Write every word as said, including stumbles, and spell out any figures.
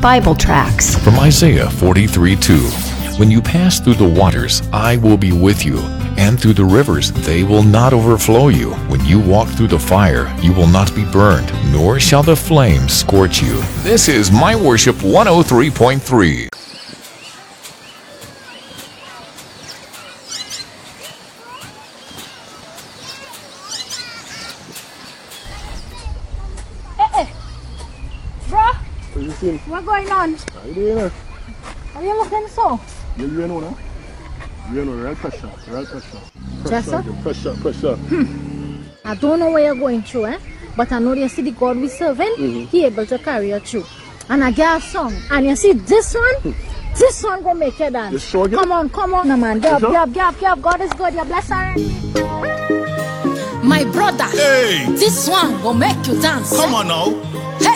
Bible tracts. From Isaiah forty-three two. When you pass through the waters, I will be with you, and through the rivers, they will not overflow you. When you walk through the fire, you will not be burned, nor shall the flames scorch you. This is My Worship one oh three point three. What's going on? How you doing? Are you looking so? You know, no? You know, real pressure, real pressure. Pressure? Pressure, pressure. Hmm. I don't know where you're going through, eh? But I know you see the God we serving, mm-hmm. He able to carry you through. And I get a song, and you see this one, this one gonna make you dance. You sure again? Come on, come on, no man. Get up, get up, get up, get up. God is good, you're blessed already. My brother, hey, this one will make you dance. Come on now.